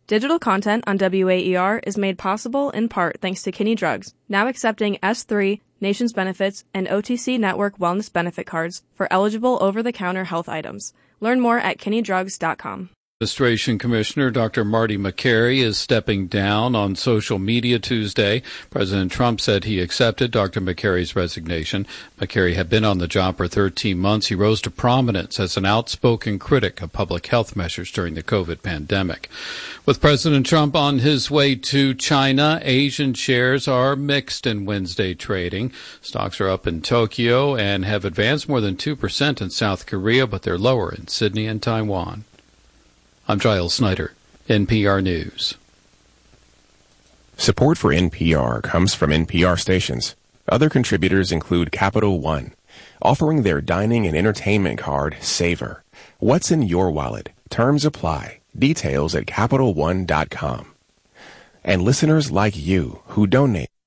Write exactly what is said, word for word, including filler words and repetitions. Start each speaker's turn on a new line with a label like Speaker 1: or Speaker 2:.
Speaker 1: Digital content on W A E R is made possible in part thanks to Kinney Drugs, now accepting S three, Nations Benefits, and O T C Network Wellness Benefit cards for eligible over-the-counter health items. Learn more at kinney drugs dot com.
Speaker 2: Administration Commissioner Doctor Marty Makary is stepping down on social media Tuesday. President Trump said he accepted Doctor Makary's resignation. Makary had been on the job for thirteen months. He rose to prominence as an outspoken critic of public health measures during the COVID pandemic. With President Trump on his way to China, Asian shares are mixed in Wednesday trading. Stocks are up in Tokyo and have advanced more than two percent in South Korea, but they're lower in Sydney and Taiwan. I'm Giles Snyder, N P R News.
Speaker 3: Support for N P R comes from N P R stations. Other contributors include Capital One, offering their dining and entertainment card, Savor. What's in your wallet? Terms apply. Details at Capital One dot com. And listeners like you who donate.